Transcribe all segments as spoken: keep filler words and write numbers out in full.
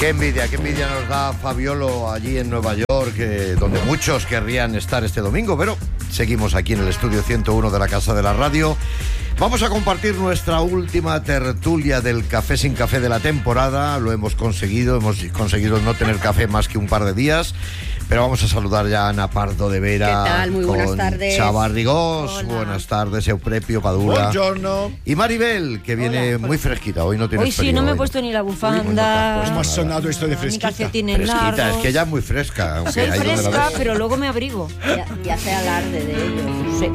Qué envidia, qué envidia nos da Fabiolo allí en Nueva York, eh, donde muchos querrían estar este domingo, pero seguimos aquí en el estudio ciento uno de la Casa de la Radio. Vamos a compartir nuestra última tertulia del Café sin Café de la temporada. Lo hemos conseguido, hemos conseguido no tener café más que un par de días. Pero vamos a saludar ya a Ana Pardo de Vera. ¿Qué tal? Muy buenas tardes. Chava Rigós, Hola. Buenas tardes, Euprepio Padula. Buongiorno. Y Maribel, que viene Hola. muy fresquita. Hoy no tiene Hoy sí, no me he puesto ni la bufanda. ¿Cómo ha sonado esto de Ni fresquita? calcetines Fresquita, largos. es que ella es muy fresca. Aunque Soy ahí donde la fresca, ves. pero luego me abrigo. Ya, ya se alarde de ellos. Sí.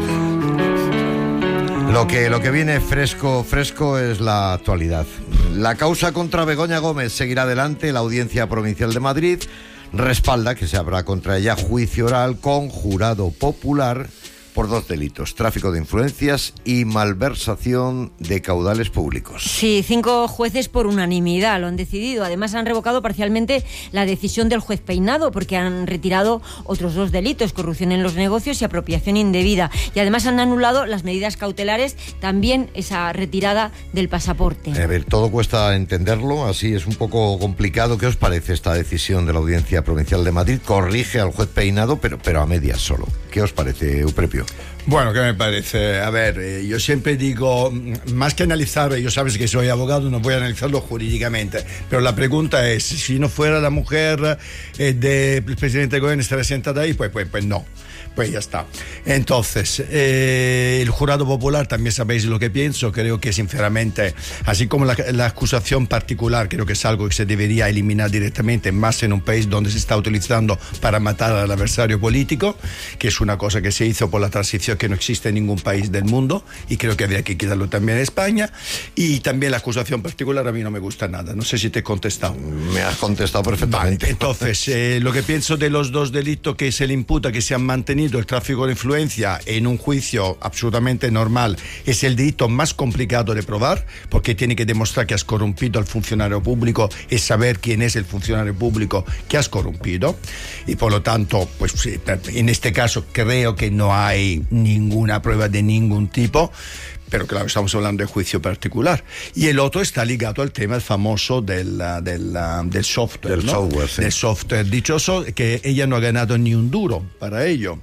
Lo que, lo que viene fresco, fresco es la actualidad. La causa contra Begoña Gómez seguirá adelante. La Audiencia Provincial de Madrid respalda que se habrá contra ella juicio oral con jurado popular por dos delitos: tráfico de influencias y malversación de caudales públicos. Sí, cinco jueces por unanimidad lo han decidido. Además han revocado parcialmente la decisión del juez Peinado porque han retirado otros dos delitos: corrupción en los negocios y apropiación indebida. Y además han anulado las medidas cautelares, también esa retirada del pasaporte. A ver, todo cuesta entenderlo, así es un poco complicado. ¿Qué os parece esta decisión de la Audiencia Provincial de Madrid? Corrige al juez Peinado, pero, pero a medias solo. ¿Qué os parece, Euprepio? Bueno, ¿qué me parece? A ver, eh, yo siempre digo, más que analizar, yo sabes que soy abogado, no voy a analizarlo jurídicamente, pero la pregunta es, si no fuera la mujer eh, del presidente Goyen estaría sentada ahí, pues, pues, pues no. Pues ya está. Entonces, eh, el jurado popular, también sabéis lo que pienso. Creo que sinceramente, así como la, la acusación particular, creo que es algo que se debería eliminar directamente, más en un país donde se está utilizando para matar al adversario político, que es una cosa que se hizo por la transición que no existe en ningún país del mundo, y creo que habría que quitarlo también en España. Y también la acusación particular a mí no me gusta nada. No sé si te he contestado. Me has contestado perfectamente. Vale, entonces, eh, lo que pienso de los dos delitos que se le imputa, que se han mantenido, el tráfico de influencia en un juicio absolutamente normal, es el delito más complicado de probar, porque tiene que demostrar que has corrompido al funcionario público y saber quién es el funcionario público que has corrompido. Y por lo tanto, pues en este caso creo que no hay ninguna prueba de ningún tipo. Pero claro, estamos hablando de juicio particular. Y el otro está ligado al tema famoso del, del, del software, Del ¿no? software, sí. Del software dichoso, que ella no ha ganado ni un duro para ello.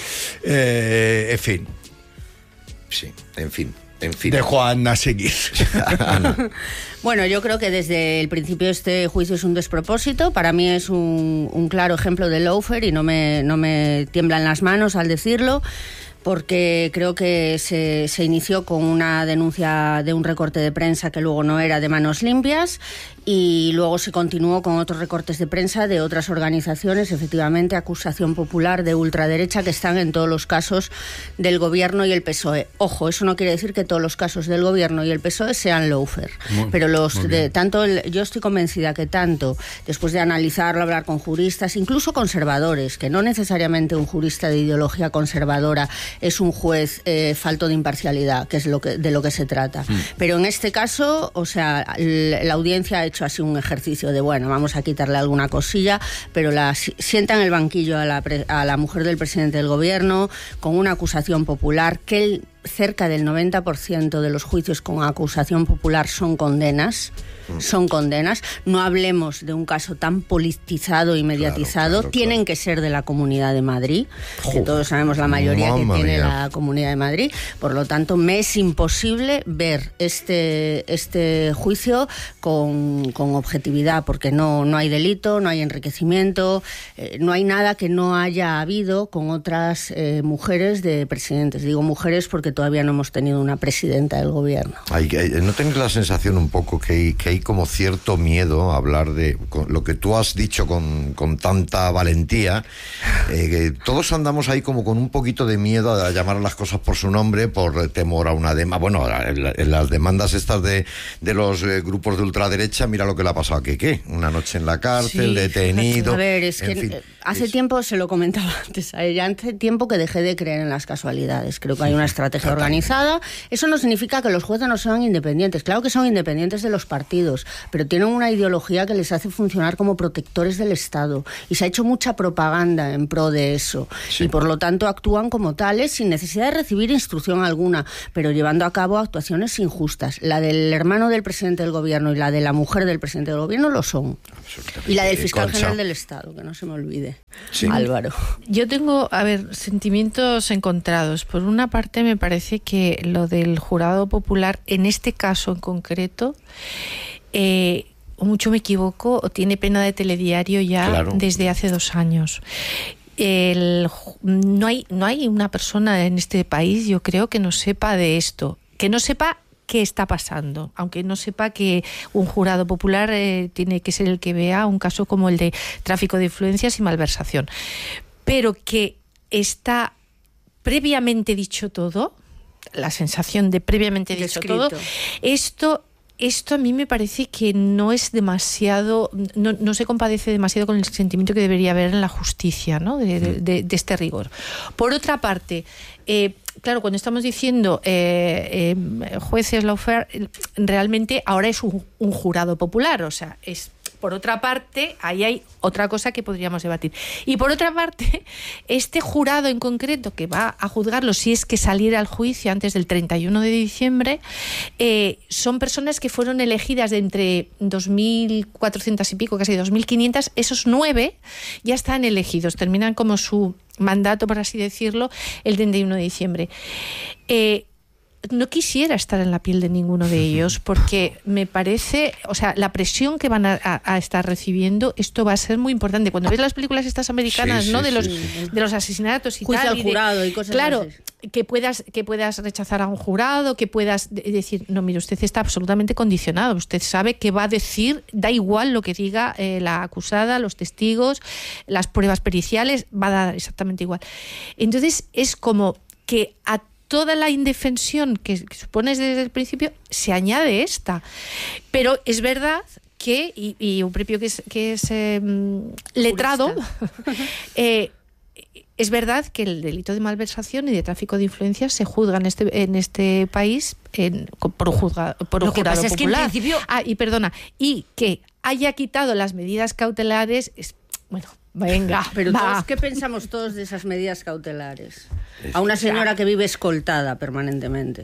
Eh, en fin. Sí, en fin, en fin. Dejo a Ana seguir. Ana. Bueno, yo creo que desde el principio este juicio es un despropósito. Para mí es un, un claro ejemplo de lawfare y no me, no me tiemblan las manos al decirlo, porque creo que se, se inició con una denuncia de un recorte de prensa que luego no era de manos limpias, y luego se continuó con otros recortes de prensa de otras organizaciones, efectivamente, acusación popular de ultraderecha, que están en todos los casos del Gobierno y el P S O E. Ojo, eso no quiere decir que todos los casos del Gobierno y el P S O E sean lawfare, pero los de tanto el, yo estoy convencida que tanto, después de analizarlo, hablar con juristas, incluso conservadores, que no necesariamente un jurista de ideología conservadora es un juez eh, falto de imparcialidad, que es lo que, de lo que se trata. Mm. Pero en este caso, o sea, la, la audiencia ha hecho así un ejercicio de, bueno, vamos a quitarle alguna cosilla, pero la sienta en el banquillo a la, a la mujer del presidente del Gobierno con una acusación popular que el, cerca del noventa por ciento de los juicios con acusación popular son condenas. Son condenas. No hablemos de un caso tan politizado y mediatizado. Claro, claro, Tienen claro. que ser de la Comunidad de Madrid, oh, que todos sabemos la mayoría que tiene mía. la Comunidad de Madrid. Por lo tanto, me es imposible ver este, este juicio con, con objetividad, porque no, no hay delito, no hay enriquecimiento, eh, no hay nada que no haya habido con otras eh, mujeres de presidentes. Digo mujeres porque todavía no hemos tenido una presidenta del Gobierno. Ay, ay, ¿no tenéis la sensación un poco que hay, que hay como cierto miedo a hablar de lo que tú has dicho con, con tanta valentía, eh, que todos andamos ahí como con un poquito de miedo a llamar a las cosas por su nombre, por temor a una demanda? Bueno, en, en las demandas estas de, de los eh, grupos de ultraderecha, mira lo que le ha pasado a Keke, una noche en la cárcel, sí, detenido. A ver, es que fin, hace es... tiempo, se lo comentaba antes a ella, hace tiempo que dejé de creer en las casualidades. Creo que hay una estrategia organizada. Eso no significa que los jueces no sean independientes. Claro que son independientes de los partidos, partidos, pero tienen una ideología que les hace funcionar como protectores del Estado y se ha hecho mucha propaganda en pro de eso, sí. Y por lo tanto actúan como tales sin necesidad de recibir instrucción alguna, pero llevando a cabo actuaciones injustas. La del hermano del presidente del gobierno y la de la mujer del presidente del gobierno lo son. Y la del fiscal Concha. general del Estado, que no se me olvide. Sí. Álvaro. Yo tengo, a ver, sentimientos encontrados. Por una parte me parece que lo del jurado popular, en este caso en concreto, eh, o mucho me equivoco, o tiene pena de telediario ya claro. desde hace dos años. El, no hay, no hay una persona en este país, yo creo, que no sepa de esto, que no sepa qué está pasando, aunque no sepa que un jurado popular eh, tiene que ser el que vea un caso como el de tráfico de influencias y malversación, pero que está previamente dicho todo, la sensación de previamente dicho todo, esto Esto a mí me parece que no es demasiado, no, no se compadece demasiado con el sentimiento que debería haber en la justicia, ¿no? de, de, de, de este rigor. Por otra parte, eh, claro, cuando estamos diciendo eh, eh, jueces lawfare, realmente ahora es un, un jurado popular, o sea, es... Por otra parte, ahí hay otra cosa que podríamos debatir. Y por otra parte, este jurado en concreto que va a juzgarlo, si es que saliera al juicio antes del treinta y uno de diciembre, eh, son personas que fueron elegidas de entre dos mil cuatrocientas y pico, casi dos mil quinientas. Esos nueve ya están elegidos, terminan como su mandato, por así decirlo, el treinta y uno de diciembre. Eh, No quisiera estar en la piel de ninguno de ellos porque me parece, o sea, la presión que van a, a, a estar recibiendo, esto va a ser muy importante. Cuando ves las películas estas americanas, sí, ¿no? Sí, de los sí. de los asesinatos y juicio tal, al jurado y, de, y cosas claro, así. que puedas que puedas rechazar a un jurado, que puedas de, decir, no, mire, usted está absolutamente condicionado, usted sabe que va a decir, da igual lo que diga eh, la acusada, los testigos, las pruebas periciales, va a dar exactamente igual. Entonces es como que a toda la indefensión que, que supones desde el principio, se añade esta. Pero es verdad que, y, y un propio que es, que es eh, letrado, eh, es verdad que el delito de malversación y de tráfico de influencias se juzga en este, en este país en, por un, juzga, por un jurado popular. Es que en principio... Ah, y perdona, y que haya quitado las medidas cautelares, es, bueno... Venga, pero va. todos, ¿qué pensamos todos de esas medidas cautelares? A una señora que vive escoltada permanentemente.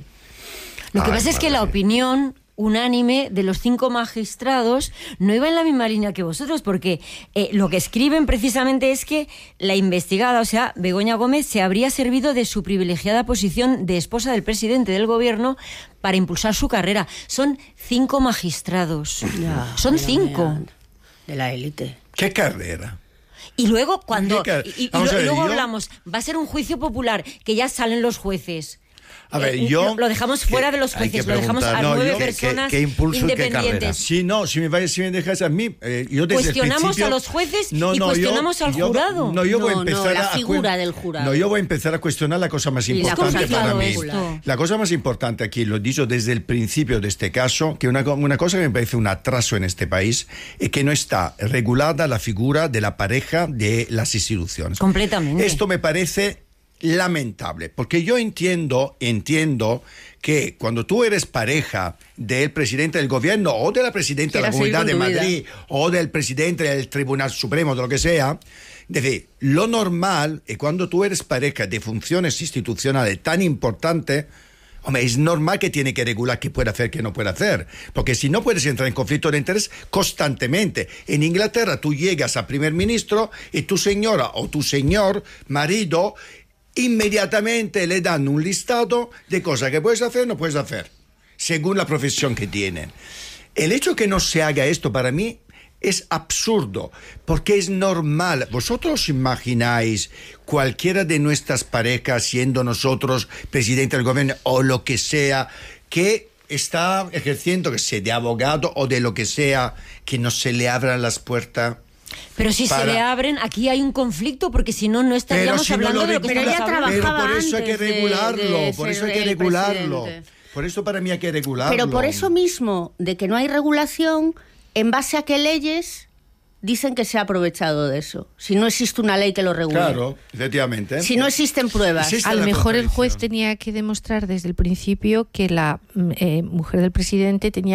Lo que Ay, pasa es que la opinión unánime de los cinco magistrados no iba en la misma línea que vosotros, porque eh, lo que escriben precisamente es que la investigada, o sea, Begoña Gómez, se habría servido de su privilegiada posición de esposa del presidente del gobierno para impulsar su carrera. Son cinco magistrados. Ya, Son cinco. De la élite. ¿Qué carrera? Y luego cuando y, y, y, lo, ver, y luego yo... hablamos, va a ser un juicio popular, que ya salen los jueces. A ver, eh, yo... Lo, lo dejamos fuera de los jueces, lo dejamos a no, nueve yo, personas ¿qué, qué impulso independientes. Sí, no, si me, vais, si me dejas a mí... Eh, yo desde cuestionamos el principio, a los jueces no, y no, cuestionamos yo, al yo, jurado. No, yo voy no, a empezar no, la a... figura del jurado. No, yo voy a empezar a cuestionar la cosa más y importante la para mí. Esto. La cosa más importante aquí, lo he dicho desde el principio de este caso, que una, una cosa que me parece un atraso en este país es que no está regulada la figura de la pareja de las instituciones. Completamente. Esto me parece lamentable, porque yo entiendo, entiendo que cuando tú eres pareja del presidente del gobierno o de la presidenta de la Comunidad de Madrid vida. o del presidente del Tribunal Supremo, de lo que sea, es decir, lo normal es cuando tú eres pareja de funciones institucionales tan importantes, hombre, es normal que tiene que regular qué puede hacer, qué no puede hacer. Porque si no puedes entrar en conflicto de interés constantemente. En Inglaterra tú llegas a primer ministro y tu señora o tu señor marido inmediatamente le dan un listado de cosas que puedes hacer o no puedes hacer, según la profesión que tienen. El hecho que no se haga esto para mí es absurdo, porque es normal. ¿Vosotros os imagináis cualquiera de nuestras parejas, siendo nosotros presidente del gobierno o lo que sea, que está ejerciendo, que sea de abogado o de lo que sea, que no se le abran las puertas? Pero si para... se le abren, aquí hay un conflicto, porque si no, no estaríamos si hablando no de lo que estamos hablando. Pero por eso hay que regularlo, de, de por eso hay que regularlo. Presidente. Por eso para mí hay que regularlo. Pero por eso mismo, de que no hay regulación, ¿en base a qué leyes dicen que se ha aprovechado de eso? Si no existe una ley que lo regule. Claro, efectivamente. Si no existen pruebas. Existe a lo mejor el juez tenía que demostrar desde el principio que la eh, mujer del presidente tenía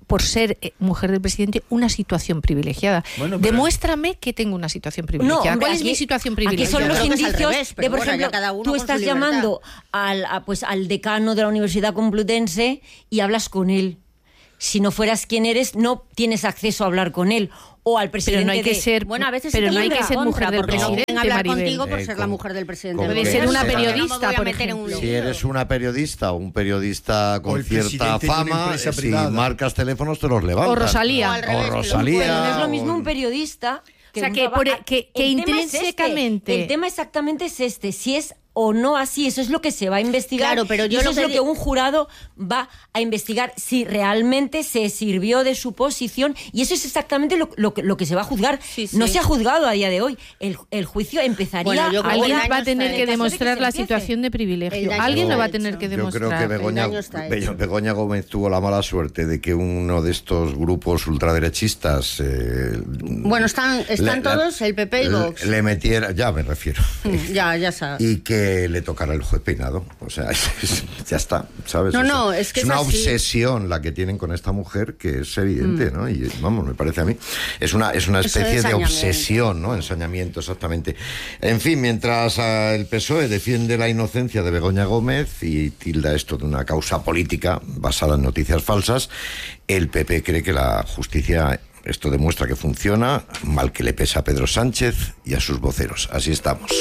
por ser eh, mujer del presidente, una situación privilegiada. Bueno, pero... Demuéstrame que tengo una situación privilegiada. No, ¿Cuál es mi situación privilegiada? Aquí son los indicios revés, de, por bueno, ejemplo, tú estás llamando al, a, pues, al decano de la Universidad Complutense y hablas con él. Si no fueras quien eres, no tienes acceso a hablar con él. O al presidente. Pero no hay que de... ser, bueno, a veces pero no hay que ser contra, mujer del presidente, no hablar Maribel. contigo por Eh, ser con, la mujer del presidente. Puede ser una periodista, no por ejemplo. Si eres una periodista o un periodista con cierta fama, si privada. marcas teléfonos te los levantas. O Rosalía. O, al revés, o Rosalía. Pero no es lo o... mismo un periodista. Que o sea, un que, trabaja... por, que, que intrínsecamente... Es este. El tema exactamente es este. Si es o no así, eso es lo que se va a investigar. Claro, pero yo y eso lo es que lo di- que un jurado va a investigar, si realmente se sirvió de su posición, y eso es exactamente lo, lo, lo que se va a juzgar. Sí, sí. No se ha juzgado a día de hoy. El, el juicio empezaría... Bueno, yo creo ahora, Alguien el va a daño tener está que en el caso de demostrar que la se empiece. situación de El privilegio. daño Alguien está lo va a hecho. tener que Yo demostrar. creo que Begoña, daño está Be- hecho. Begoña Gómez tuvo la mala suerte de que uno de estos grupos ultraderechistas... Eh, Bueno, están, están le- todos, le- el P P y Vox. Le metiera, ya me refiero. Mm, Ya, ya sabes. Y que le tocara el juez Peinado. O sea, ya está, ¿sabes? No, O sea, no, es que es una así. obsesión la que tienen con esta mujer que es evidente, ¿no? Y vamos, me parece a mí. Es una, es una Eso especie es de ensañamiento. obsesión, ¿no? Ensañamiento, exactamente. En fin, mientras ah, el P S O E defiende la inocencia de Begoña Gómez y tilda esto de una causa política basada en noticias falsas, el P P cree que la justicia... Esto demuestra que funciona, mal que le pesa a Pedro Sánchez y a sus voceros. Así estamos.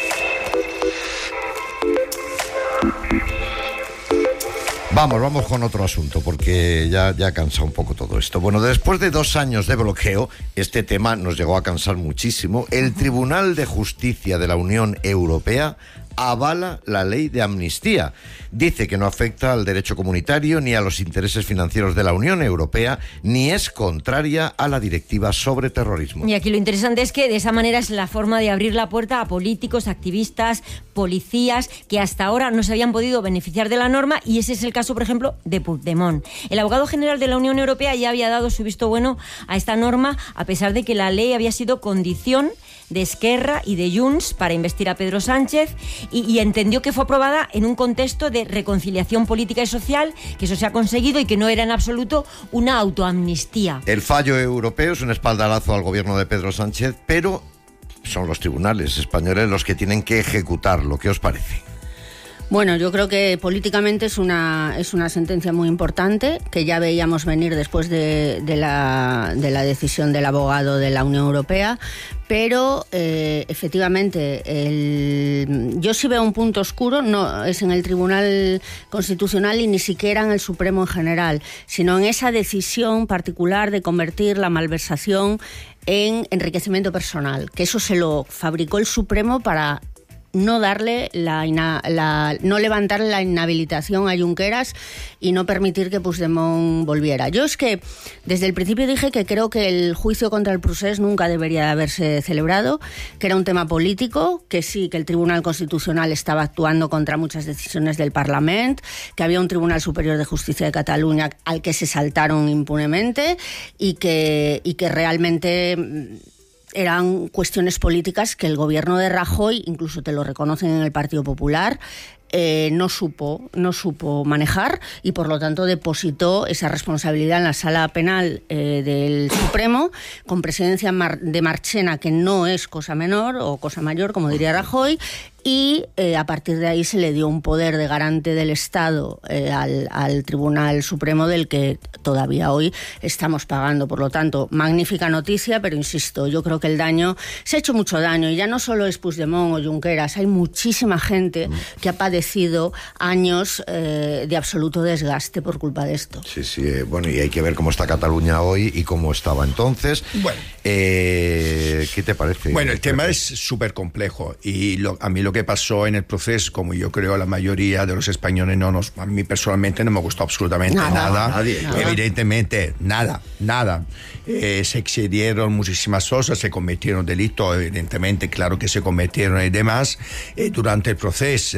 Vamos, vamos con otro asunto, porque ya, ya cansa un poco todo esto. Bueno, después de dos años de bloqueo, este tema nos llegó a cansar muchísimo. El Tribunal de Justicia de la Unión Europea avala la ley de amnistía. Dice que no afecta al derecho comunitario ni a los intereses financieros de la Unión Europea, ni es contraria a la directiva sobre terrorismo. Y aquí lo interesante es que de esa manera es la forma de abrir la puerta a políticos, activistas, policías que hasta ahora no se habían podido beneficiar de la norma, y ese es el caso, por ejemplo, de Puigdemont. El abogado general de la Unión Europea ya había dado su visto bueno a esta norma, a pesar de que la ley había sido condición de Esquerra y de Junts para investir a Pedro Sánchez, y, y entendió que fue aprobada en un contexto de reconciliación política y social, que eso se ha conseguido y que no era en absoluto una autoamnistía. El fallo europeo es un espaldarazo al gobierno de Pedro Sánchez, pero son los tribunales españoles los que tienen que ejecutarlo. ¿Qué os parece? Bueno, yo creo que políticamente es una, es una sentencia muy importante, que ya veíamos venir después de, de, la, de la decisión del abogado de la Unión Europea, pero eh, efectivamente el, yo sí veo un punto oscuro, no es en el Tribunal Constitucional y ni siquiera en el Supremo en general, sino en esa decisión particular de convertir la malversación en enriquecimiento personal, que eso se lo fabricó el Supremo para no darle la, la no levantarle la inhabilitación a Junqueras y no permitir que Puigdemont volviera. Yo es que desde el principio dije que creo que el juicio contra el procés nunca debería haberse celebrado, que era un tema político, que sí, que el Tribunal Constitucional estaba actuando contra muchas decisiones del Parlamento, que había un Tribunal Superior de Justicia de Cataluña al que se saltaron impunemente y que, y que realmente eran cuestiones políticas que el gobierno de Rajoy, incluso te lo reconocen en el Partido Popular, eh, no supo, no supo manejar, y por lo tanto depositó esa responsabilidad en la Sala Penal eh, del Supremo, con presidencia de Marchena, que no es cosa menor o cosa mayor, como diría Rajoy, y eh, a partir de ahí se le dio un poder de garante del Estado eh, al, al Tribunal Supremo, del que todavía hoy estamos pagando. Por lo tanto, magnífica noticia, pero insisto, yo creo que el daño, se ha hecho mucho daño, y ya no solo es Puigdemont o Junqueras, hay muchísima gente que ha padecido años eh, de absoluto desgaste por culpa de esto. Sí, sí, eh, bueno, y hay que ver cómo está Cataluña hoy y cómo estaba entonces. Bueno. Eh, ¿qué te parece? Bueno, el tema es súper complejo, y lo, a mí lo que pasó en el proceso, como yo creo a la mayoría de los españoles, no nos, a mí personalmente no me gustó absolutamente nada, nada. Nadie, nada. Evidentemente nada, nada. Eh, se excedieron muchísimas cosas, se cometieron delitos, evidentemente, claro que se cometieron y demás eh, durante el proceso, y se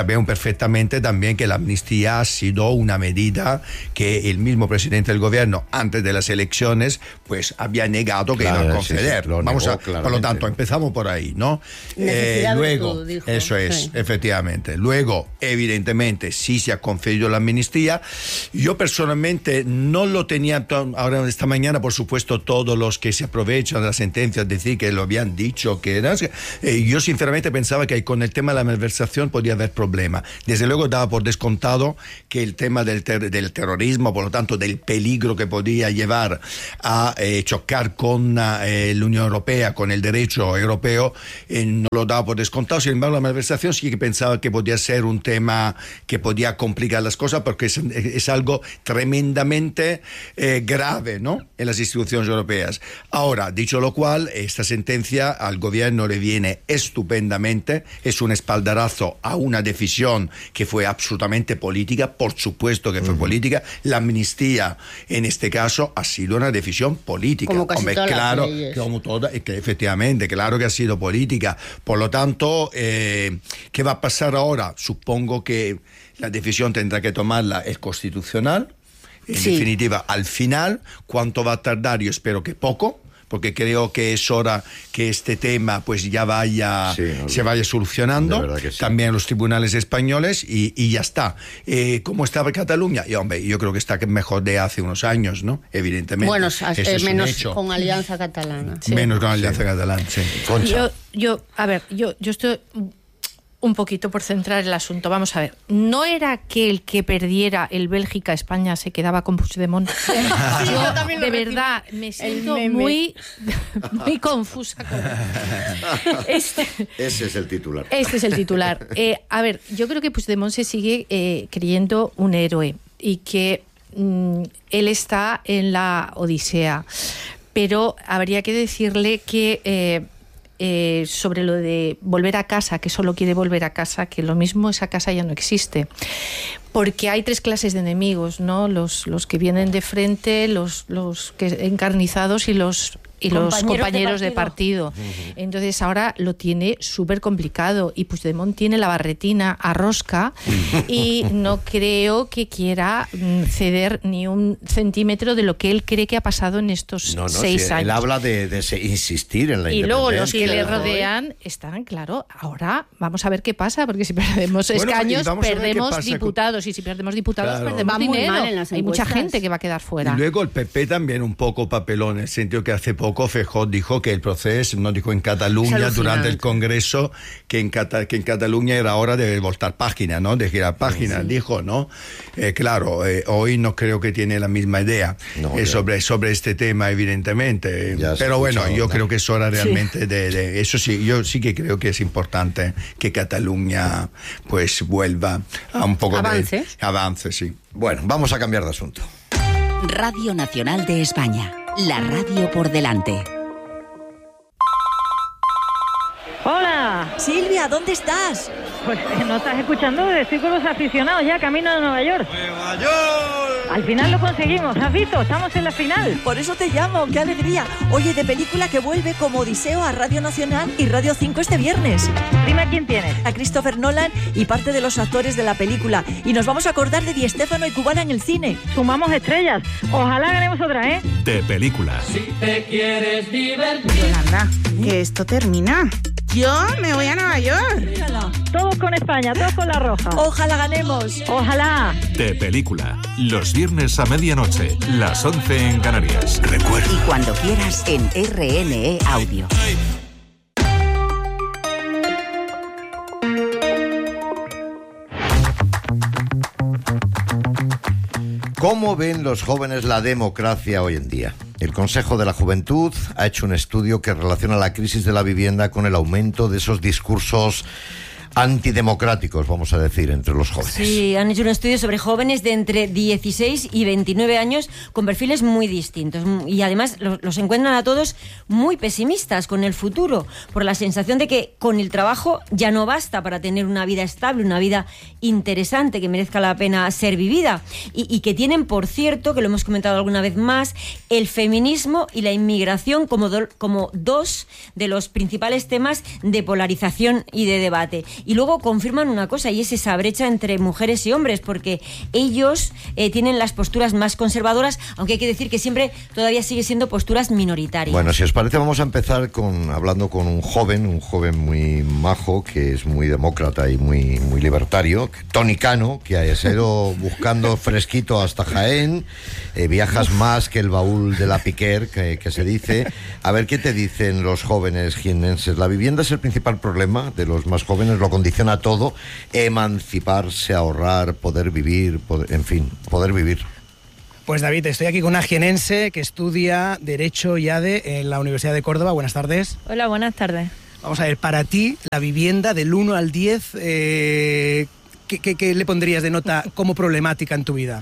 sabemos perfectamente también que la amnistía ha sido una medida que el mismo presidente del gobierno, antes de las elecciones, pues había negado que Claro, iba a conceder. sí, sí, lo Vamos negó a, por lo claramente. tanto, empezamos por ahí, ¿no? Necesidad de luego, virtud, dijo. eso es, Sí. efectivamente. Luego, evidentemente, sí se ha concedido la amnistía. Yo personalmente no lo tenía, ahora esta mañana, por supuesto, todos los que se aprovechan de las sentencias decir que lo habían dicho, que era, eh, yo sinceramente pensaba que con el tema de la malversación podía haber problema. Desde luego daba por descontado que el tema del, ter del terrorismo, por lo tanto del peligro que podía llevar a eh, chocar con eh, la Unión Europea, con el derecho europeo, eh, no lo daba por descontado. Sin embargo, la malversación sí que pensaba que podía ser un tema que podía complicar las cosas, porque es, es algo tremendamente eh, grave, ¿no?, en las instituciones europeas. Ahora, dicho lo cual, esta sentencia al gobierno le viene estupendamente, es un espaldarazo a una decisión que fue absolutamente política, por supuesto que fue uh-huh. política. La amnistía, en este caso, ha sido una decisión política. Como casi Hombre, todas claro, las leyes. como toda, que efectivamente, claro que ha sido política. Por lo tanto, eh, ¿qué va a pasar ahora? Supongo que la decisión tendrá que tomarla el Constitucional. En Sí. definitiva, al final, ¿cuánto va a tardar? Yo espero que poco, porque creo que es hora que este tema pues ya vaya, sí, no, se vaya solucionando, de verdad que sí. también los tribunales españoles, y, y ya está. Eh, ¿Cómo estaba Cataluña? Y, hombre, yo creo que está mejor de hace unos años, ¿no? Evidentemente. Bueno, Ese eh, es un menos hecho. con Alianza Catalana. Sí. Menos con Alianza Catalana, sí. Concha. Yo, yo, a ver, yo, yo estoy un poquito por centrar el asunto. Vamos a ver, ¿no era que el que perdiera el Bélgica-España se quedaba con Puigdemont? Yo, de verdad, me siento muy, muy confusa con este, Ese es el titular. este es el titular. Eh, a ver, yo creo que Puigdemont se sigue eh, creyendo un héroe y que mm, él está en la odisea. Pero habría que decirle que eh, eh, sobre lo de volver a casa, que solo quiere volver a casa, que lo mismo esa casa ya no existe. Porque hay tres clases de enemigos, ¿no? Los, los que vienen de frente, los, los que encarnizados y los y los Compañeros compañeros de de partido. De partido. Uh-huh. Entonces ahora lo tiene súper complicado y Puigdemont tiene la barretina a rosca y no creo que quiera ceder ni un centímetro de lo que él cree que ha pasado en estos no, no, seis sí, años. Él habla de, de insistir en la y independencia. Y luego los que le rodean están, claro, ahora vamos a ver qué pasa, porque si perdemos bueno, escaños, perdemos diputados. Y si perdemos diputados, claro. perdemos Va dinero. Muy mal en las Hay mucha gente que va a quedar fuera. Y luego el P P también un poco papelón, en el sentido que hace poco Feijóo dijo que el proceso, no dijo en Cataluña durante el Congreso, que en, Cata, que en Cataluña era hora de voltar página, ¿no? De girar página, sí. dijo, ¿no? Eh, claro, eh, hoy no creo que tiene la misma idea no, eh, sobre, sobre este tema, evidentemente. Ya Pero bueno, escuchado, yo ¿no? creo que es hora realmente sí. de, de... Eso sí, yo sí que creo que es importante que Cataluña pues vuelva a un poco avance. de... Avance, sí. Bueno, vamos a cambiar de asunto. Radio Nacional de España. La radio por delante. ¡Hola! Silvia, ¿dónde estás? Pues no estás escuchando, estoy con los aficionados ya camino a Nueva York. ¡Nueva York! Al final lo conseguimos, ¿has visto? Estamos en la final. Por eso te llamo, qué alegría. Oye, de película que vuelve como Odiseo a Radio Nacional y Radio cinco este viernes. Dime quién tienes. A Christopher Nolan y parte de los actores de la película. Y nos vamos a acordar de Di Stéfano y Cubana en el cine. Sumamos estrellas. Ojalá ganemos otra, ¿eh? De película. Si te quieres divertir. Yolanda, que esto termina. Yo me voy a Nueva York. Mírala. Todos con España, todos con la roja. Ojalá ganemos. Ojalá. De película. Los viernes a medianoche, las once en Canarias. Recuerda. Y cuando quieras en R N E Audio. ¿Cómo ven los jóvenes la democracia hoy en día? El Consejo de la Juventud ha hecho un estudio que relaciona la crisis de la vivienda con el aumento de esos discursos antidemocráticos, vamos a decir, entre los jóvenes. Sí, han hecho un estudio sobre jóvenes de entre dieciséis y veintinueve años con perfiles muy distintos y además los, los encuentran a todos muy pesimistas con el futuro, por la sensación de que con el trabajo ya no basta para tener una vida estable, una vida interesante que merezca la pena ser vivida y, y que tienen, por cierto, que lo hemos comentado alguna vez más, el feminismo y la inmigración como, do, como dos de los principales temas de polarización y de debate. Y luego confirman una cosa, y es esa brecha entre mujeres y hombres, porque ellos eh, tienen las posturas más conservadoras, aunque hay que decir que siempre todavía sigue siendo posturas minoritarias. Bueno, si os parece, vamos a empezar con hablando con un joven, un joven muy majo, que es muy demócrata y muy, muy libertario, Tony Cano, que ha ido buscando fresquito hasta Jaén, eh, viajas más que el baúl de la Piquer, que, que se dice. A ver, ¿qué te dicen los jóvenes jiennenses? La vivienda es el principal problema de los más jóvenes, lo condiciona todo, emanciparse, ahorrar, poder vivir, poder, en fin, poder vivir. Pues David, estoy aquí con una jienense que estudia Derecho y A D E en la Universidad de Córdoba. Buenas tardes. Hola, buenas tardes. Vamos a ver, para ti, la vivienda del uno al diez, eh, ¿qué, qué, ¿qué le pondrías de nota como problemática en tu vida?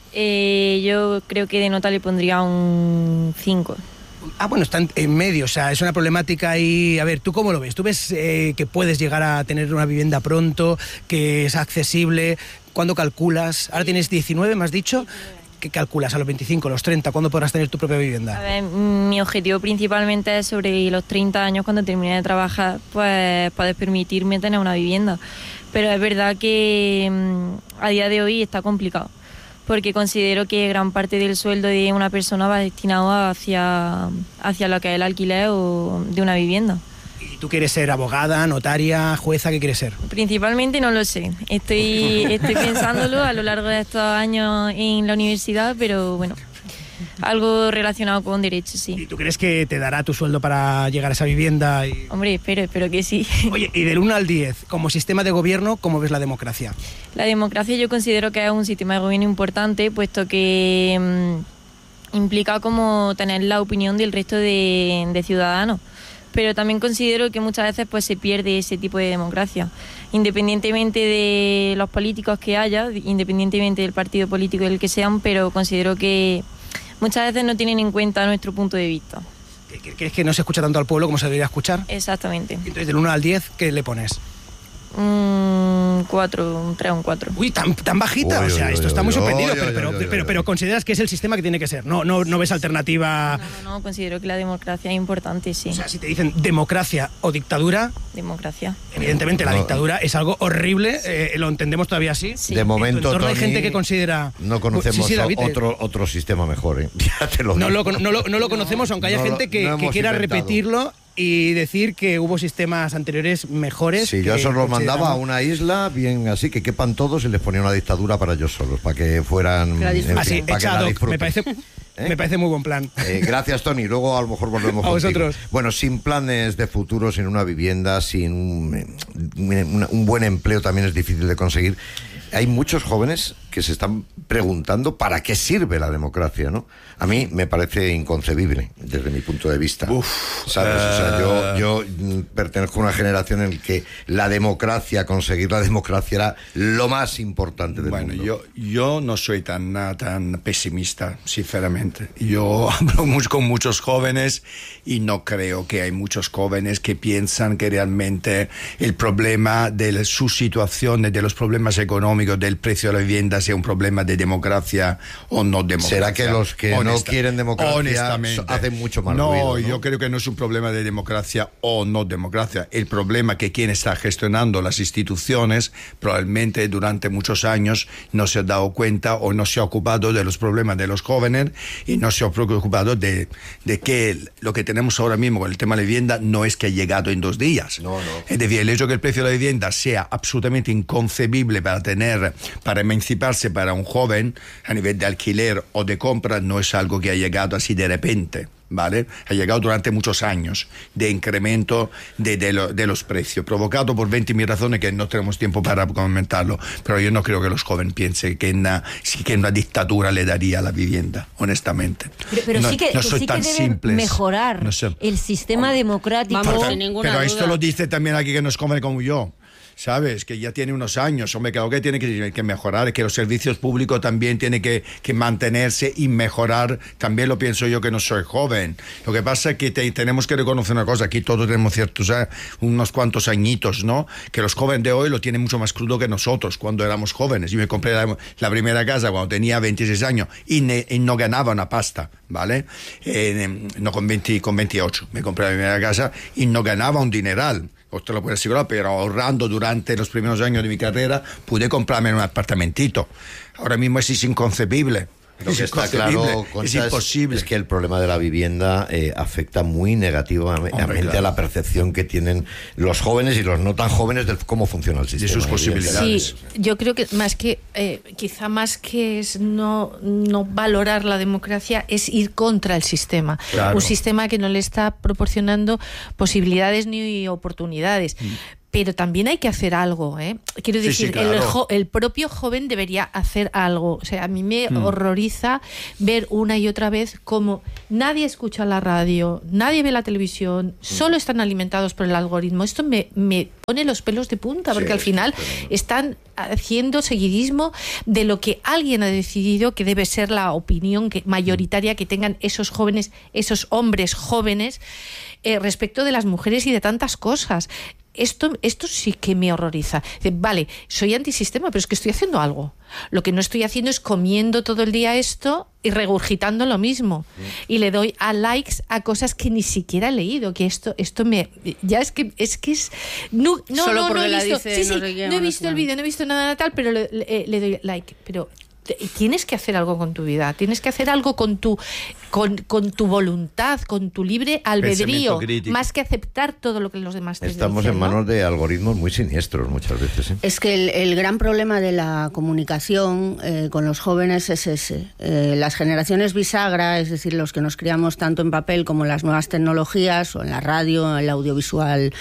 Eh, yo creo que de nota le pondría un cinco. Ah, bueno, está en, en medio, o sea, es una problemática ahí. A ver, ¿tú cómo lo ves? ¿Tú ves eh, que puedes llegar a tener una vivienda pronto, que es accesible? ¿Cuándo calculas? Ahora tienes diecinueve, me has dicho. ¿Qué calculas? ¿A los veinticinco, a los treinta? ¿Cuándo podrás tener tu propia vivienda? A ver, mi objetivo principalmente es sobre los treinta años, cuando termine de trabajar, pues poder permitirme tener una vivienda. Pero es verdad que a día de hoy está complicado, porque considero que gran parte del sueldo de una persona va destinado hacia, hacia lo que es el alquiler o de una vivienda. ¿Y tú quieres ser abogada, notaria, jueza? ¿Qué quieres ser? Principalmente no lo sé. Estoy, estoy pensándolo a lo largo de estos años en la universidad, pero bueno, algo relacionado con derecho, sí. ¿Y tú crees que te dará tu sueldo para llegar a esa vivienda? Y... Hombre, espero, espero que sí. Oye, y del uno al diez, como sistema de gobierno, ¿cómo ves la democracia? La democracia yo considero que es un sistema de gobierno importante, puesto que mmm, implica como tener la opinión del resto de, de ciudadanos. Pero también considero que muchas veces pues se pierde ese tipo de democracia, independientemente de los políticos que haya, independientemente del partido político del que sean, pero considero que muchas veces no tienen en cuenta nuestro punto de vista. ¿Crees que no se escucha tanto al pueblo como se debería escuchar? Exactamente. Entonces, del uno al diez, ¿qué le pones? Un cuatro, un tres, un cuatro. Uy, tan, tan bajita, oy, o sea, oy, esto oy, está muy sorprendido, oy, oy, pero, oy, pero, oy, pero, pero consideras que es el sistema que tiene que ser, no, no, no ves alternativa. No, no, no, considero que la democracia es importante, sí. O sea, si te dicen democracia o dictadura. Democracia. Evidentemente la no, dictadura es algo horrible, eh, lo entendemos todavía así. Sí. De momento, Tony, hay gente que considera. No conocemos sí, sí, David, otro, otro sistema mejor, ¿eh? Ya te lo digo. No lo, no lo, no lo conocemos, aunque haya no, gente que, no que quiera inventado. repetirlo y decir que hubo sistemas anteriores mejores. Sí, yo eso los mandaba a una isla bien así, que quepan todos, y les ponía una dictadura para ellos solos, para que fueran... Así, echado, me parece... ¿Eh? Me parece muy buen plan. Eh, gracias, Tony. Luego a lo mejor volvemos a contigo. vosotros. Bueno, sin planes de futuro, sin una vivienda, sin un, un, un buen empleo también es difícil de conseguir. Hay muchos jóvenes que se están preguntando para qué sirve la democracia, ¿no? A mí me parece inconcebible, desde mi punto de vista. Uf, ¿sabes? Uh... O sea, yo, yo pertenezco a una generación en la que la democracia, conseguir la democracia era lo más importante del bueno, mundo. Bueno, yo, yo no soy tan, tan pesimista, sinceramente. Yo hablo mucho con muchos jóvenes y no creo que hay muchos jóvenes que piensan que realmente el problema de su situación, de los problemas económicos, del precio de la vivienda sea un problema de democracia o no democracia. ¿Será que los que Honesta, no quieren democracia hacen mucho más no, ruido? No, yo creo que no es un problema de democracia o no democracia. El problema es que quien está gestionando las instituciones probablemente durante muchos años no se ha dado cuenta o no se ha ocupado de los problemas de los jóvenes y no se ha preocupado de, de que lo que tenemos ahora mismo con el tema de la vivienda no es que ha llegado en dos días. No, no. Es decir, el hecho de que el precio de la vivienda sea absolutamente inconcebible para tener para emanciparse para un joven a nivel de alquiler o de compra no es algo que ha llegado así de repente, ¿vale? Ha llegado durante muchos años de incremento de, de, lo, de los precios, provocado por veinte mil razones que no tenemos tiempo para comentarlo, pero yo no creo que los jóvenes piensen que una, que una dictadura le daría la vivienda, honestamente. Pero, pero no, sí que, no que soy sí tan que debe simples. mejorar no sé. el sistema democrático. Vamos, pero, sin ninguna pero duda. esto lo dice también aquí que no es joven como yo. ¿Sabes? Que ya tiene unos años, hombre, claro que tiene que, que mejorar, que los servicios públicos también tienen que, que mantenerse y mejorar, también lo pienso yo que no soy joven. Lo que pasa es que te, tenemos que reconocer una cosa, aquí todos tenemos ciertos, ¿eh? unos cuantos añitos, ¿no? Que los jóvenes de hoy lo tienen mucho más crudo que nosotros cuando éramos jóvenes. Yo me compré la, la primera casa cuando tenía veintiséis años y, ne, y no ganaba una pasta, ¿vale? Eh, no con, veinte, con veintiocho, me compré la primera casa y no ganaba un dineral. pues te lo puedo asegurar, pero ahorrando durante los primeros años de mi carrera, pude comprarme un apartamentito. Ahora mismo es inconcebible. Lo que está claro, Concha, es imposible. Es, es que el problema de la vivienda eh, afecta muy negativamente Hombre, claro. a la percepción que tienen los jóvenes y los no tan jóvenes de cómo funciona el sistema. De sus posibilidades. Sí, yo creo que más que, eh, quizá más que es no, no valorar la democracia, es ir contra el sistema. Claro. Un sistema que no le está proporcionando posibilidades ni oportunidades. Mm. Pero también hay que hacer algo, ¿eh? Quiero decir, sí, sí, claro. el, jo- el propio joven debería hacer algo. O sea, a mí me mm. horroriza ver una y otra vez cómo nadie escucha la radio, nadie ve la televisión, mm. solo están alimentados por el algoritmo. Esto me, me pone los pelos de punta, porque sí, al final sí, están haciendo seguidismo de lo que alguien ha decidido que debe ser la opinión que, mayoritaria que tengan esos jóvenes, esos hombres jóvenes, eh, respecto de las mujeres y de tantas cosas. Esto, esto sí que me horroriza. Vale, soy antisistema, pero es que estoy haciendo algo. Lo que no estoy haciendo es comiendo todo el día esto y regurgitando lo mismo. Y le doy a likes a cosas que ni siquiera he leído. Que esto, esto me... Ya es que es... que es no, no, Solo no, porque no he la visto, dice, sí, sí, no, sé no he visto el vídeo, no he visto nada tal, pero le, le, le doy like. Pero... tienes que hacer algo con tu vida, tienes que hacer algo con tu con, con tu voluntad, con tu libre albedrío, más que aceptar todo lo que los demás te dicen. Estamos en manos, ¿no?, de algoritmos muy siniestros muchas veces, ¿eh? Es que el, el gran problema de la comunicación eh, con los jóvenes es ese. Eh, las generaciones bisagra, es decir, los que nos criamos tanto en papel como en las nuevas tecnologías, o en la radio, en el audiovisual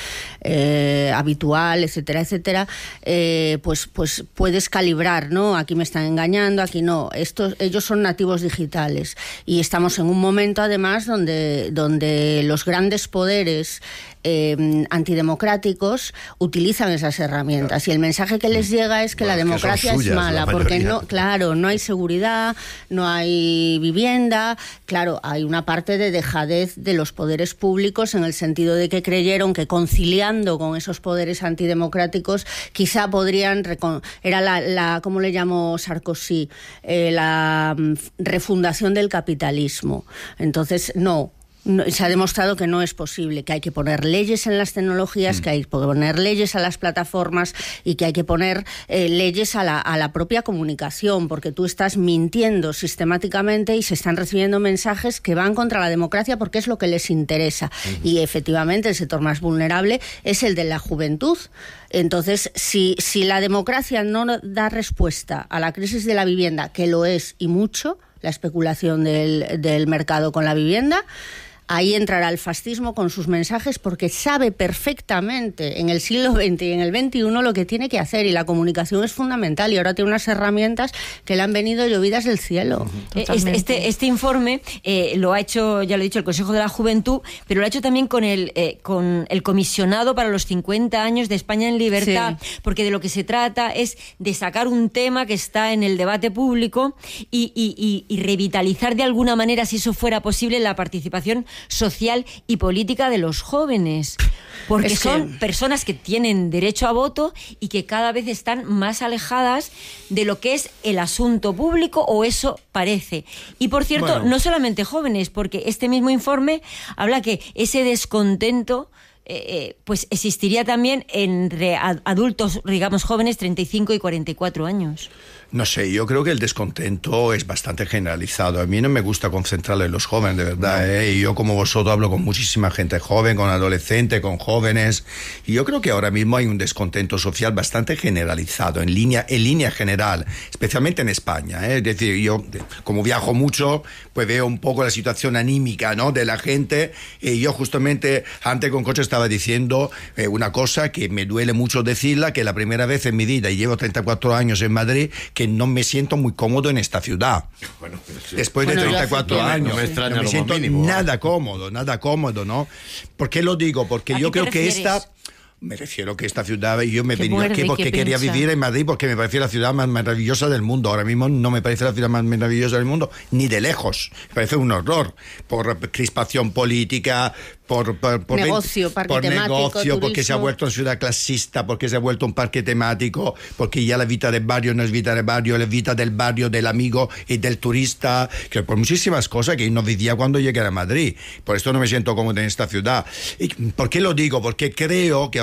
eh, habitual, etcétera, etcétera, eh, pues, pues puedes calibrar, ¿no? Aquí me están engañando, aquí no. Estos, ellos son nativos digitales y estamos en un momento además donde, donde los grandes poderes eh, antidemocráticos utilizan esas herramientas y el mensaje que les llega es que bueno, la democracia que suyas, es mala, porque no, claro, no hay seguridad, no hay vivienda, claro, hay una parte de dejadez de los poderes públicos en el sentido de que creyeron que conciliando con esos poderes antidemocráticos quizá podrían, era la, la ¿cómo le llamó Sarkozy? Eh, la um, refundación del capitalismo. Entonces, no. No, se ha demostrado que no es posible, que hay que poner leyes en las tecnologías, mm. que hay que poner leyes a las plataformas y que hay que poner eh, leyes a la, a la propia comunicación, porque tú estás mintiendo sistemáticamente y se están recibiendo mensajes que van contra la democracia porque es lo que les interesa. Mm. Y efectivamente el sector más vulnerable es el de la juventud. Entonces, si, si la democracia no da respuesta a la crisis de la vivienda, que lo es y mucho, la especulación del, del mercado con la vivienda, ahí entrará el fascismo con sus mensajes porque sabe perfectamente en el siglo veinte y en el veintiuno lo que tiene que hacer y la comunicación es fundamental y ahora tiene unas herramientas que le han venido llovidas del cielo. Este, este, este informe eh, lo ha hecho, ya lo he dicho, el Consejo de la Juventud, pero lo ha hecho también con el, eh, con el comisionado para los cincuenta años de España en Libertad, sí. Porque de lo que se trata es de sacar un tema que está en el debate público y, y, y, y revitalizar de alguna manera, si eso fuera posible, la participación social y política de los jóvenes, porque es que... son personas que tienen derecho a voto y que cada vez están más alejadas de lo que es el asunto público, o eso parece. Y por cierto, bueno, no solamente jóvenes, porque este mismo informe habla que ese descontento Eh, pues existiría también entre adultos, digamos jóvenes, treinta y cinco y cuarenta y cuatro años. No sé, yo creo que el descontento es bastante generalizado. A mí no me gusta concentrarlo en los jóvenes, de verdad, no. ¿eh? Y yo, como vosotros, hablo con muchísima gente joven, con adolescentes, con jóvenes, y yo creo que ahora mismo hay un descontento social bastante generalizado, en línea, en línea general, especialmente en España, ¿eh? Es decir, yo, como viajo mucho, pues veo un poco la situación anímica, ¿no?, de la gente, y yo justamente antes con Coche estaba diciendo eh, una cosa que me duele mucho decirla, que la primera vez en mi vida, y llevo treinta y cuatro años en Madrid, que no me siento muy cómodo en esta ciudad. Bueno, sí. Después bueno, de treinta y cuatro años, no me, extraña no me siento mínimo, nada ¿eh? cómodo, nada cómodo, ¿no? ¿Por qué lo digo? Porque yo creo refieres? que esta... Me refiero que esta ciudad, yo me he venido aquí porque quería piensa? vivir en Madrid, porque me parece la ciudad más maravillosa del mundo. Ahora mismo no me parece la ciudad más maravillosa del mundo, ni de lejos. Me parece un horror, por crispación política, por, por, por negocio, parque por temático, negocio, turismo. Porque se ha vuelto una ciudad clasista, porque se ha vuelto un parque temático, porque ya la vida del barrio no es vida del barrio, es vida del barrio, del amigo y del turista, que por muchísimas cosas que no vivía cuando llegué a Madrid. Por esto no me siento cómodo en esta ciudad. ¿Y por qué lo digo? Porque creo que ahora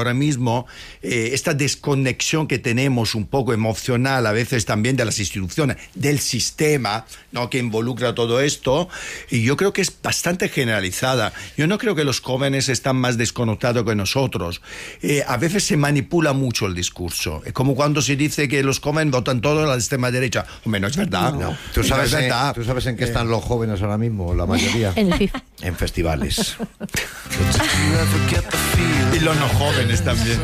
ahora mismo, eh, esta desconexión que tenemos un poco emocional a veces también de las instituciones, del sistema, ¿no?, que involucra todo esto, y yo creo que es bastante generalizada. Yo no creo que los jóvenes están más desconectados que nosotros. Eh, a veces se manipula mucho el discurso. Es como cuando se dice que los jóvenes votan todo a la extrema derecha. Hombre, no es verdad. No. No. ¿Tú, sabes, no es verdad. Eh, ¿Tú sabes en qué están los jóvenes ahora mismo, la mayoría? En el FIFA. En festivales. Y los no jóvenes también.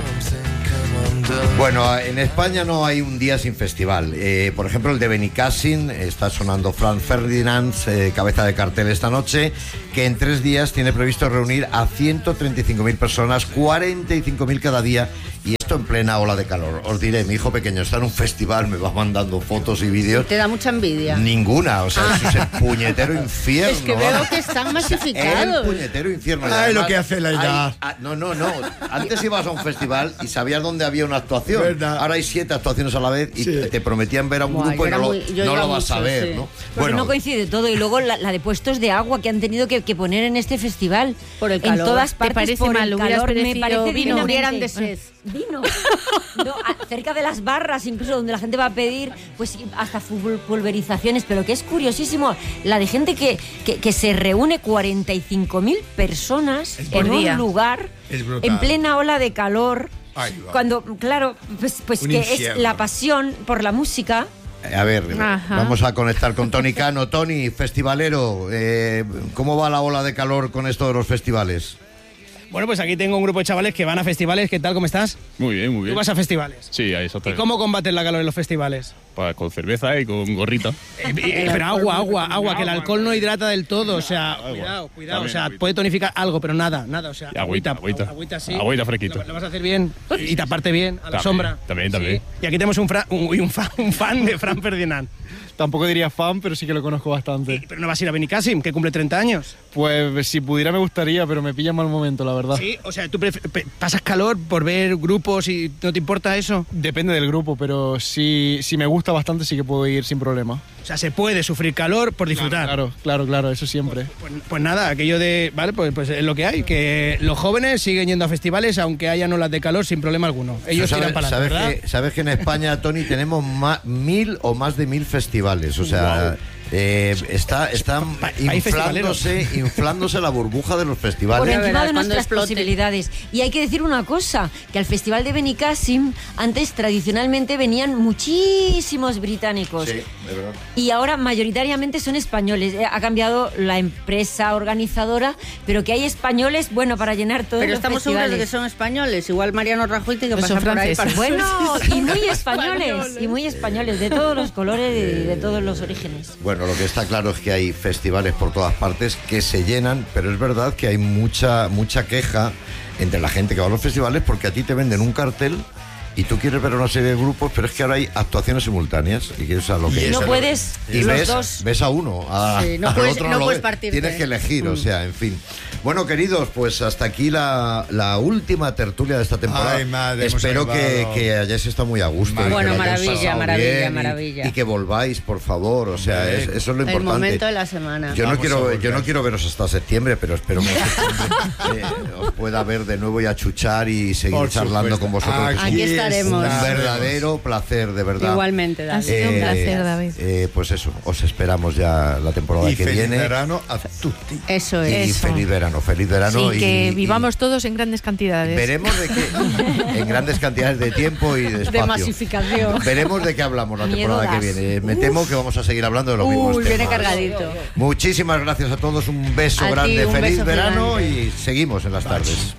Bueno, en España no hay un día sin festival. Eh, por ejemplo, el de Benicàssim, está sonando Franz Ferdinand, eh, cabeza de cartel esta noche, que en tres días tiene previsto reunir a ciento treinta y cinco mil personas, cuarenta y cinco mil cada día, y esto en plena ola de calor. Os diré, mi hijo pequeño está en un festival, me va mandando fotos y vídeos. ¿Te da mucha envidia? Ninguna, o sea, ah. eso es el puñetero infierno. Es que veo que están masificados. El puñetero infierno. Ay, además, lo que hace la edad. Hay, no, no, no. Antes ibas a un festival y sabías dónde había una actuación. ¿Verdad? Ahora hay siete actuaciones a la vez y sí. te prometían ver a un Buah, grupo y no, muy, lo, no lo vas mucho, a ver, sí. ¿no? Bueno, no coincide todo. Y luego la, la de puestos de agua que han tenido que, que poner en este festival. Por el calor. En todas partes. ¿Te parece por mal? El calor, me parece vino, murieran de sed. Vino. No, cerca de las barras, incluso donde la gente va a pedir, pues hasta pulverizaciones. Pero que es curiosísimo, la de gente que, que, que se reúne cuarenta y cinco mil personas en día. un lugar, en plena ola de calor. Ay, cuando, claro, pues, pues que infierno. Es la pasión por la música. A ver, Ajá. vamos a conectar con Tony Cano. Tony, festivalero, eh, ¿cómo va la ola de calor con esto de los festivales? Bueno, pues aquí tengo un grupo de chavales que van a festivales. ¿Qué tal? ¿Cómo estás? Muy bien, muy bien. ¿Tú vas a festivales? Sí, a eso ¿Y cómo combates la calor en los festivales? Pues con cerveza y con gorrita. Eh, eh, pero agua, agua, agua, que el alcohol no hidrata del todo. O sea, cuidado, cuidado. También, o sea, agüita. Puede tonificar algo, pero nada, nada. O sea, agüita, agüita. Agüita, sí. Agüita fresquita. Lo, lo vas a hacer bien y taparte bien a la también, sombra. También, también. Sí. Y aquí tenemos un, fra, un, un, fan, un fan de Franz Ferdinand. Tampoco diría fan, pero sí que lo conozco bastante. Sí, pero no vas a ir a Benicàssim, que cumple treinta años. Pues si pudiera me gustaría, pero me pilla en mal momento, la verdad. Sí, o sea, ¿tú pasas calor por ver grupos y no te importa eso? Depende del grupo, pero si, si me gusta bastante sí que puedo ir sin problema. O sea, se puede sufrir calor por disfrutar. Claro, claro, claro, claro, eso siempre. Pues, pues, pues nada, aquello de... Vale, pues, pues es lo que hay, que los jóvenes siguen yendo a festivales aunque hayan olas de calor sin problema alguno. Ellos sabes, tiran para adelante, ¿sabes ¿verdad? que, sabes que en España, Tony, tenemos más, mil o más de mil festivales, o sea... Wow. Eh, está está inflándose, inflándose la burbuja de los festivales. Por encima de nuestras posibilidades. Y hay que decir una cosa, que al Festival de Benicàssim antes tradicionalmente venían muchísimos británicos. Sí, de verdad. Y ahora mayoritariamente son españoles. Ha cambiado la empresa organizadora, pero que hay españoles, bueno, para llenar todos pero los festivales. Pero estamos seguros de que son españoles. Igual Mariano Rajoy tiene que pues pasar por ahí para... Bueno, y muy españoles, y muy españoles, de todos los colores y de todos los orígenes. Bueno, lo que está claro es que hay festivales por todas partes que se llenan, pero es verdad que hay mucha mucha queja entre la gente que va a los festivales porque a ti te venden un cartel y tú quieres ver una serie de grupos, pero es que ahora hay actuaciones simultáneas y eso es lo que y es. No puedes y los ves, dos. ves a uno, a, sí, no al puedes, otro no no puedes ves. partirte. Tienes que elegir, mm. o sea, en fin. Bueno, queridos, pues hasta aquí la, la última tertulia de esta temporada. Ay, madre, espero que, que hayáis estado muy a gusto. Bueno, y que maravilla, maravilla, y, maravilla. Y que volváis, por favor, o sea, es, eso es lo importante. El momento de la semana. Yo no, quiero, yo no quiero veros hasta septiembre, pero espero que en septiembre eh, os pueda ver de nuevo y achuchar y seguir por charlando supuesto. Con vosotros. Aquí, Aquí estaremos. Un verdadero placer, de verdad. Igualmente, David. Ha sido un placer, David. Eh, pues eso, os esperamos ya la temporada y que feliz viene. verano a tutti. Eso es. Y eso. feliz verano, feliz verano. Sí, y, que y, vivamos todos en grandes cantidades. Veremos de qué, en grandes cantidades de tiempo y de espacio. De masificación. Veremos de qué hablamos la temporada que viene. Me temo que vamos a seguir hablando de los Uy, mismos temas. Viene cargadito. Muchísimas gracias a todos, un beso a grande, ti, un feliz beso verano gigante. Y seguimos en las Bye. tardes.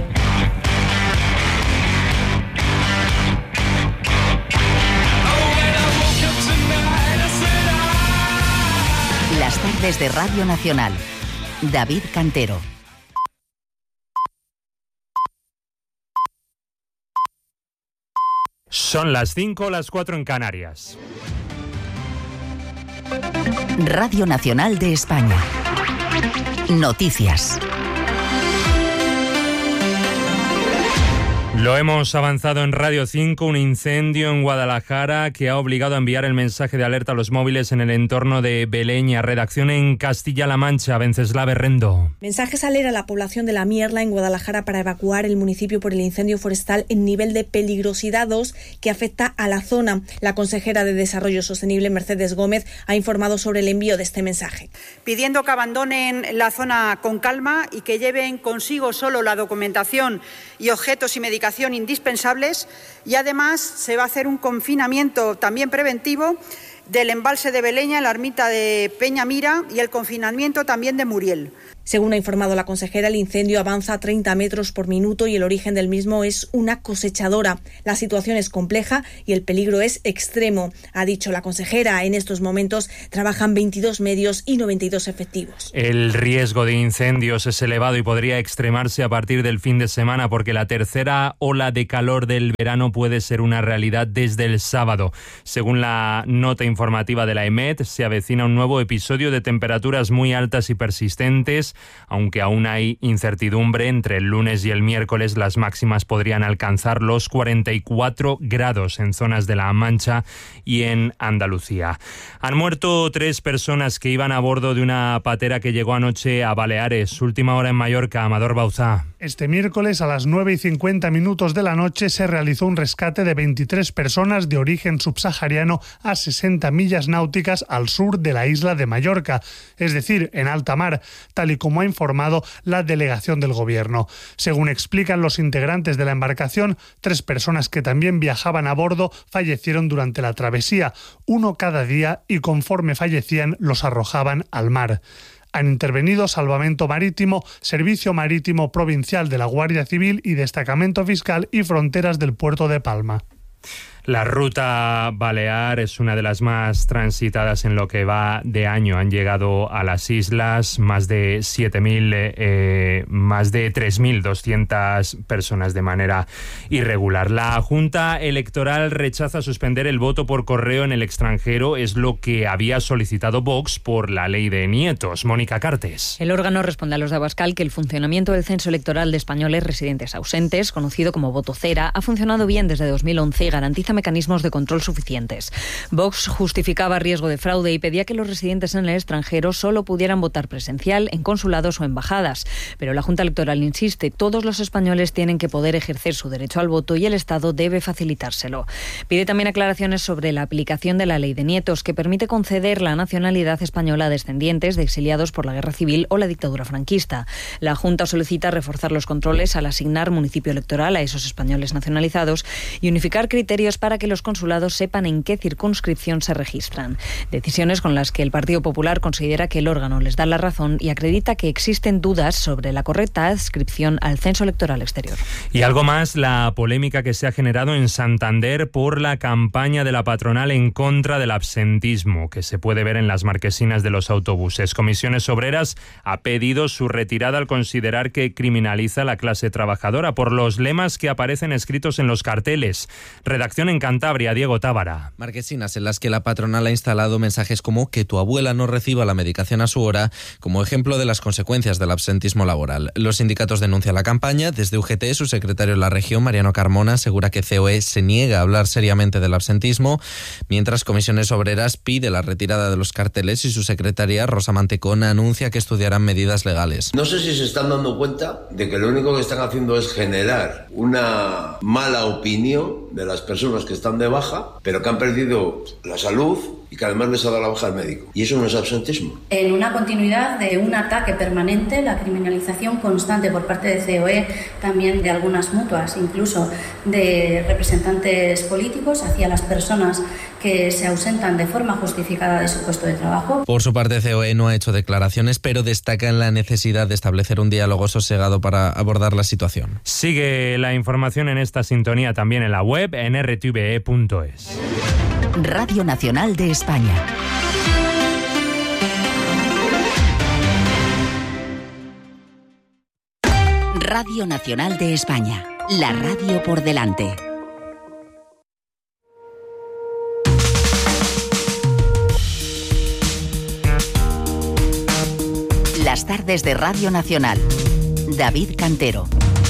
Las tardes de Radio Nacional. David Cantero. Son las cinco o las cuatro en Canarias. Radio Nacional de España. Noticias. Lo hemos avanzado en Radio cinco, un incendio en Guadalajara que ha obligado a enviar el mensaje de alerta a los móviles en el entorno de Beleña. Redacción en Castilla-La Mancha, Venceslao Berrendo. Mensajes al a la población de La Mierla en Guadalajara para evacuar el municipio por el incendio forestal en nivel de peligrosidad dos que afecta a la zona. La consejera de Desarrollo Sostenible, Mercedes Gómez, ha informado sobre el envío de este mensaje. Pidiendo que abandonen la zona con calma y que lleven consigo solo la documentación y objetos y medicación indispensables, y además se va a hacer un confinamiento también preventivo del embalse de Beleña, la ermita de Peñamira y el confinamiento también de Muriel. Según ha informado la consejera, el incendio avanza a treinta metros por minuto y el origen del mismo es una cosechadora. La situación es compleja y el peligro es extremo, ha dicho la consejera. En estos momentos trabajan veintidós medios y noventa y dos efectivos. El riesgo de incendios es elevado y podría extremarse a partir del fin de semana porque la tercera ola de calor del verano puede ser una realidad desde el sábado. Según la nota informativa de la E M E T, se avecina un nuevo episodio de temperaturas muy altas y persistentes. Aunque aún hay incertidumbre, entre el lunes y el miércoles las máximas podrían alcanzar los cuarenta y cuatro grados en zonas de La Mancha y en Andalucía. Han muerto tres personas que iban a bordo de una patera que llegó anoche a Baleares. Última hora en Mallorca, Amador Bauzá. Este miércoles a las nueve y cincuenta minutos de la noche se realizó un rescate de veintitrés personas de origen subsahariano a sesenta millas náuticas al sur de la isla de Mallorca, es decir, en alta mar, tal y como ha informado la delegación del Gobierno. Según explican los integrantes de la embarcación, tres personas que también viajaban a bordo fallecieron durante la travesía, uno cada día, y conforme fallecían los arrojaban al mar. Han intervenido Salvamento Marítimo, Servicio Marítimo Provincial de la Guardia Civil y Destacamento Fiscal y Fronteras del Puerto de Palma. La ruta balear es una de las más transitadas en lo que va de año. Han llegado a las islas más de siete mil, eh, más de tres mil doscientas personas de manera irregular. La Junta Electoral rechaza suspender el voto por correo en el extranjero. Es lo que había solicitado Vox por la ley de nietos. Mónica Cartes. El órgano responde a los de Abascal que el funcionamiento del censo electoral de españoles residentes ausentes, conocido como voto cera, ha funcionado bien desde dos mil once y garantiza mecanismos de control suficientes. Vox justificaba riesgo de fraude y pedía que los residentes en el extranjero solo pudieran votar presencial en consulados o embajadas. Pero la Junta Electoral insiste, todos los españoles tienen que poder ejercer su derecho al voto y el Estado debe facilitárselo. Pide también aclaraciones sobre la aplicación de la ley de nietos, que permite conceder la nacionalidad española a descendientes de exiliados por la guerra civil o la dictadura franquista. La Junta solicita reforzar los controles al asignar municipio electoral a esos españoles nacionalizados y unificar criterios para que los consulados sepan en qué circunscripción se registran. Decisiones con las que el Partido Popular considera que el órgano les da la razón y acredita que existen dudas sobre la correcta adscripción al censo electoral exterior. Y algo más, la polémica que se ha generado en Santander por la campaña de la patronal en contra del absentismo, que se puede ver en las marquesinas de los autobuses. Comisiones Obreras ha pedido su retirada al considerar que criminaliza a la clase trabajadora por los lemas que aparecen escritos en los carteles. Redacción en Cantabria, Diego Tábara. Marquesinas en las que la patronal ha instalado mensajes como que tu abuela no reciba la medicación a su hora, como ejemplo de las consecuencias del absentismo laboral. Los sindicatos denuncian la campaña. Desde U G T, su secretario en la región, Mariano Carmona, asegura que C O E se niega a hablar seriamente del absentismo, mientras Comisiones Obreras pide la retirada de los carteles y su secretaria, Rosa Mantecón, anuncia que estudiarán medidas legales. No sé si se están dando cuenta de que lo único que están haciendo es generar una mala opinión de las personas que están de baja, pero que han perdido la salud y que además les ha dado la baja al médico. Y eso no es absentismo. En una continuidad de un ataque permanente, la criminalización constante por parte de C O E, también de algunas mutuas, incluso de representantes políticos hacia las personas que se ausentan de forma justificada de su puesto de trabajo. Por su parte, C O E no ha hecho declaraciones, pero destaca en la necesidad de establecer un diálogo sosegado para abordar la situación. Sigue la información en esta sintonía también en la web en r t v e punto es. Radio Nacional de España. Radio Nacional de España. La radio por delante. Las tardes de Radio Nacional. David Cantero.